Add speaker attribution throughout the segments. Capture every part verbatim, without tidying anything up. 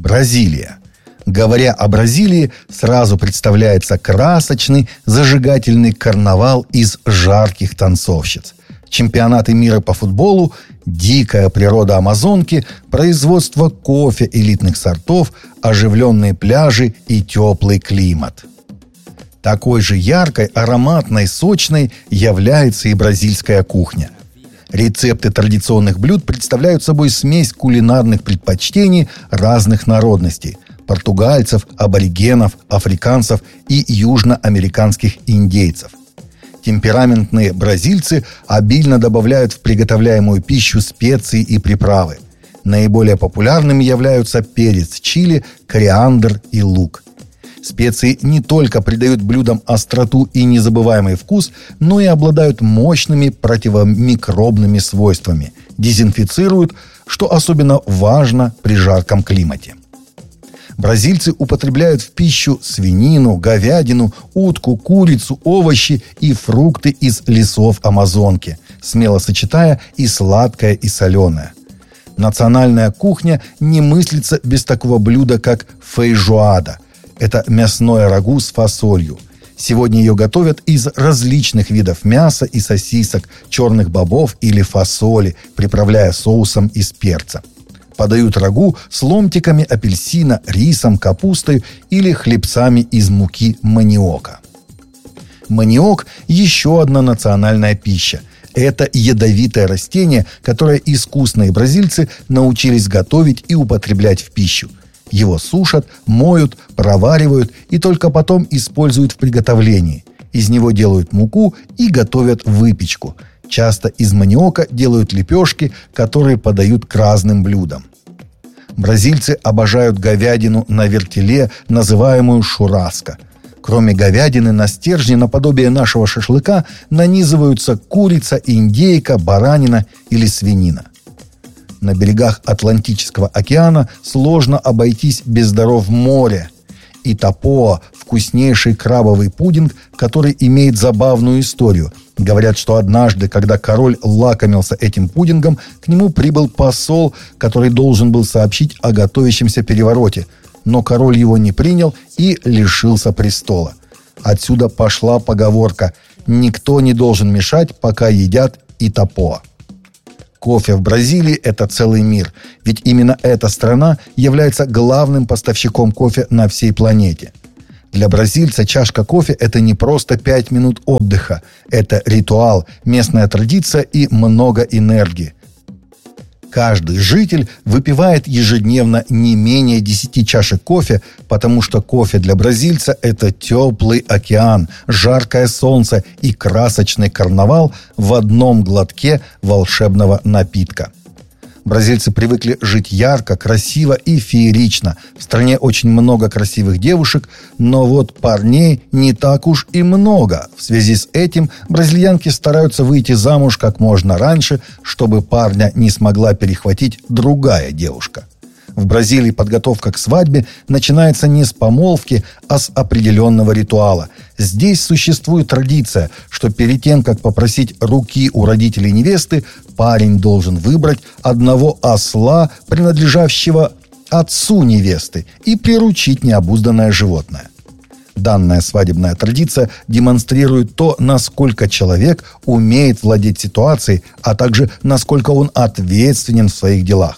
Speaker 1: Бразилия. Говоря о Бразилии, сразу представляется красочный, зажигательный карнавал из жарких танцовщиц. Чемпионаты мира по футболу, дикая природа Амазонки, производство кофе элитных сортов, оживленные пляжи и теплый климат. Такой же яркой, ароматной, сочной является и бразильская кухня. Рецепты традиционных блюд представляют собой смесь кулинарных предпочтений разных народностей – португальцев, аборигенов, африканцев и южноамериканских индейцев. Темпераментные бразильцы обильно добавляют в приготовляемую пищу специи и приправы. Наиболее популярными являются перец чили, кориандр и лук. Специи не только придают блюдам остроту и незабываемый вкус, но и обладают мощными противомикробными свойствами, дезинфицируют, что особенно важно при жарком климате. Бразильцы употребляют в пищу свинину, говядину, утку, курицу, овощи и фрукты из лесов Амазонки, смело сочетая и сладкое, и соленое. Национальная кухня не мыслится без такого блюда, как фейжоада. Это мясное рагу с фасолью. Сегодня ее готовят из различных видов мяса и сосисок, черных бобов или фасоли, приправляя соусом из перца. Подают рагу с ломтиками апельсина, рисом, капустой или хлебцами из муки маниока. Маниок – еще одна национальная пища. Это ядовитое растение, которое искусные бразильцы научились готовить и употреблять в пищу. Его сушат, моют, проваривают и только потом используют в приготовлении. Из него делают муку и готовят выпечку. Часто из маниока делают лепешки, которые подают к разным блюдам. Бразильцы обожают говядину на вертеле, называемую шураско. Кроме говядины, на стержни наподобие нашего шашлыка нанизываются курица, индейка, баранина или свинина. На берегах Атлантического океана сложно обойтись без даров моря. Итапоа – вкуснейший крабовый пудинг, который имеет забавную историю. Говорят, что однажды, когда король лакомился этим пудингом, к нему прибыл посол, который должен был сообщить о готовящемся перевороте. Но король его не принял и лишился престола. Отсюда пошла поговорка «Никто не должен мешать, пока едят итапоа». Кофе в Бразилии – это целый мир, ведь именно эта страна является главным поставщиком кофе на всей планете. Для бразильца чашка кофе – это не просто пять минут отдыха, это ритуал, местная традиция и много энергии. Каждый житель выпивает ежедневно не менее десяти чашек кофе, потому что кофе для бразильца – это теплый океан, жаркое солнце и красочный карнавал в одном глотке волшебного напитка. Бразильцы привыкли жить ярко, красиво и феерично. В стране очень много красивых девушек, но вот парней не так уж и много. В связи с этим бразильянки стараются выйти замуж как можно раньше, чтобы парня не смогла перехватить другая девушка. В Бразилии подготовка к свадьбе начинается не с помолвки, а с определенного ритуала. Здесь существует традиция, что перед тем, как попросить руки у родителей невесты, парень должен выбрать одного осла, принадлежащего отцу невесты, и приручить необузданное животное. Данная свадебная традиция демонстрирует то, насколько человек умеет владеть ситуацией, а также насколько он ответственен в своих делах.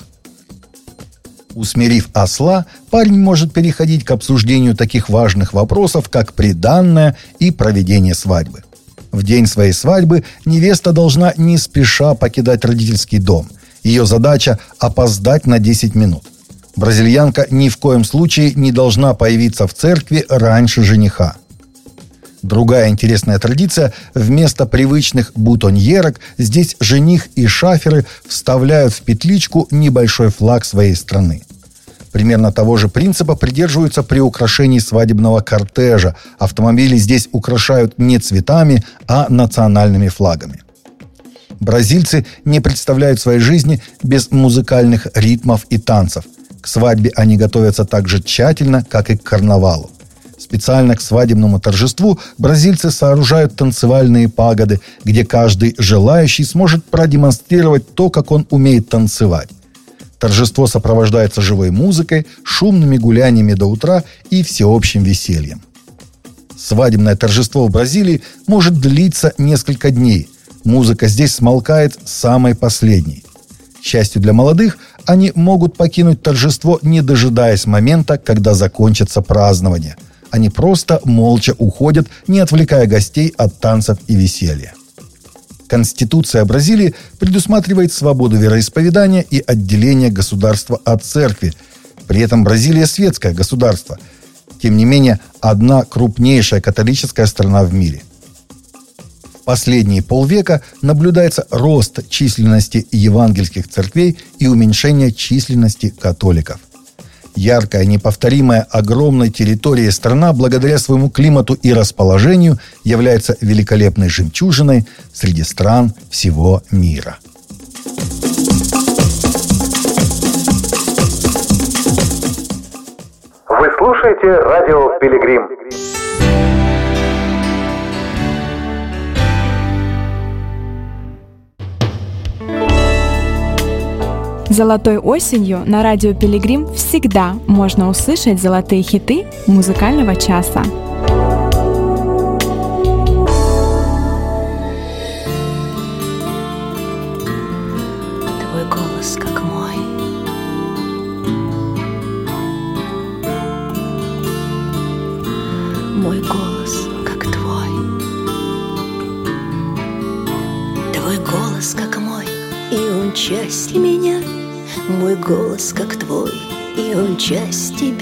Speaker 1: Усмирив осла, парень может переходить к обсуждению таких важных вопросов, как приданное и проведение свадьбы. В день своей свадьбы невеста должна не спеша покидать родительский дом. Ее задача – опоздать на десять минут. Бразильянка ни в коем случае не должна появиться в церкви раньше жениха. Другая интересная традиция – вместо привычных бутоньерок здесь жених и шаферы вставляют в петличку небольшой флаг своей страны. Примерно того же принципа придерживаются при украшении свадебного кортежа. Автомобили здесь украшают не цветами, а национальными флагами. Бразильцы не представляют своей жизни без музыкальных ритмов и танцев. К свадьбе они готовятся так же тщательно, как и к карнавалу. Специально к свадебному торжеству бразильцы сооружают танцевальные пагоды, где каждый желающий сможет продемонстрировать то, как он умеет танцевать. Торжество сопровождается живой музыкой, шумными гуляниями до утра и всеобщим весельем. Свадебное торжество в Бразилии может длиться несколько дней. Музыка здесь смолкает самой последней. К счастью для молодых, они могут покинуть торжество, не дожидаясь момента, когда закончится празднование. Они просто молча уходят, не отвлекая гостей от танцев и веселья. Конституция Бразилии предусматривает свободу вероисповедания и отделение государства от церкви. При этом Бразилия светское государство. Тем не менее, одна крупнейшая католическая страна в мире. В последние полвека наблюдается рост численности евангельских церквей и уменьшение численности католиков. Яркая, неповторимая, огромной территорией страна, благодаря своему климату и расположению, является великолепной жемчужиной среди стран всего мира.
Speaker 2: Вы слушаете радио «Пилигрим».
Speaker 3: Золотой осенью на радио «Пилигрим» всегда можно услышать золотые хиты музыкального часа.
Speaker 4: Твой голос как мой, мой голос как твой, твой голос как мой, и он часть меня. Мой голос как твой, и он часть тебя.